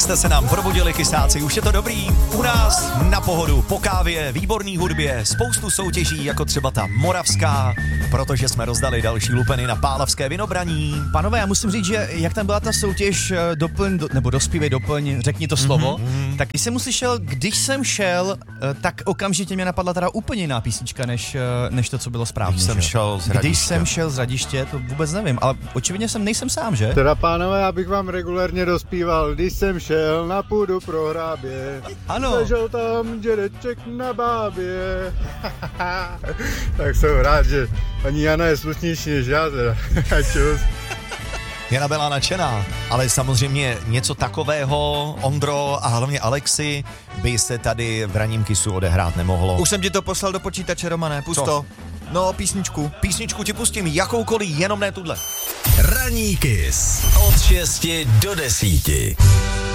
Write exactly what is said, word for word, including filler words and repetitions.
jste se nám probudili, kysáci, už je to dobrý. U nás na pohodu, po kávě, výborný hudbě, spoustu soutěží, jako třeba ta moravská, protože jsme rozdali další lupeny na pálavské vinobraní. Panové, já musím říct, že jak tam byla ta soutěž doplň, do, nebo dospívej, doplň, řekni to slovo, mm-hmm. tak když jsem uslyšel, když jsem šel, tak okamžitě mě napadla teda úplně jiná písnička, než, než to, co bylo správně. Když jsem šel z Hradiště. Když jsem šel z Hradiště, to vůbec nevím, ale očividně jsem nejsem sám, že? Teda pánové, já bych vám regulérně dospíval, když jsem šel na půdu pro hrábě. Ano. Ležel tam dědeček na bábě. Tak jsem rád, že paní Jana je slušnější než já teda. Čus. Jana byla nadšená, ale samozřejmě něco takového, Ondro a hlavně Alexi, by se tady v ranním kysu odehrát nemohlo. Už jsem ti to poslal do počítače, Romane, pust to. No, písničku. Písničku ti pustím, jakoukoliv, jenom ne tuhle. Ranní kys od šesti do desíti.